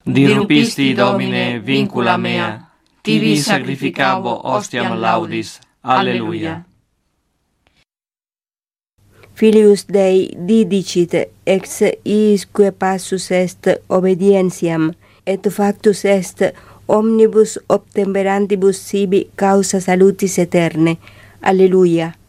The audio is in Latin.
Dirupisti Domine vincula mea, tibi sacrificabo ostiam laudis. Alleluia. Filius Dei didicit ex iisque passus est obedientiam, et factus est omnibus obtemperantibus sibi causa salutis eterne. Alleluia.